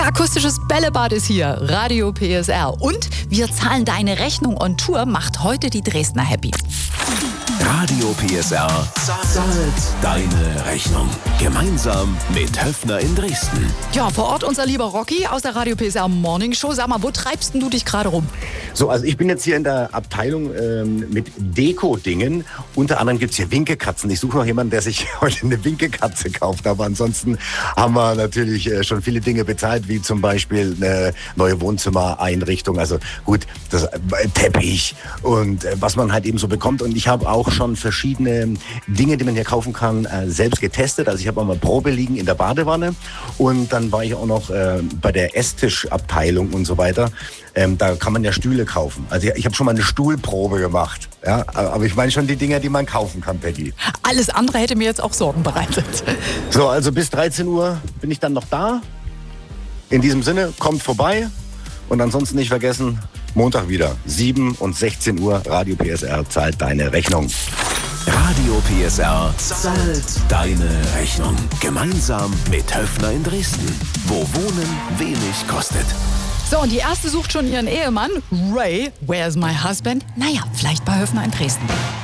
Ja, akustisches Bällebad ist hier. Radio PSR. Und wir zahlen deine Rechnung on Tour, macht heute die Dresdner happy. Radio PSR zahlt deine Rechnung. Gemeinsam mit Höffner in Dresden. Ja, vor Ort unser lieber Rocky aus der Radio PSR Morning Show. Sag mal, wo treibst denn du dich gerade rum? So, also ich bin jetzt hier in der Abteilung mit Deko-Dingen. Unter anderem gibt's hier Winkekatzen. Ich suche noch jemanden, der sich heute eine Winkekatze kauft. Aber ansonsten haben wir natürlich schon viele Dinge bezahlt, wie zum Beispiel eine neue Wohnzimmereinrichtung. Also gut, das Teppich und was man halt eben so bekommt. Und ich habe auch schon verschiedene Dinge, die man hier kaufen kann, selbst getestet. Also ich habe auch mal Probe liegen in der Badewanne. Und dann war ich auch noch bei der Esstischabteilung und so weiter. Da kann man ja Stühle kaufen. Also ich habe schon mal eine Stuhlprobe gemacht. Ja, aber ich meine schon die Dinger, die man kaufen kann, Peggy. Alles andere hätte mir jetzt auch Sorgen bereitet. So, also bis 13 Uhr bin ich dann noch da. In diesem Sinne, kommt vorbei. Und ansonsten nicht vergessen, Montag wieder, 7 und 16 Uhr, Radio PSR zahlt deine Rechnung. Radio PSR zahlt deine Rechnung. Gemeinsam mit Höffner in Dresden. Wo Wohnen wenig kostet. So, und die erste sucht schon ihren Ehemann. Ray, where's my husband? Naja, vielleicht bei Höffner in Dresden.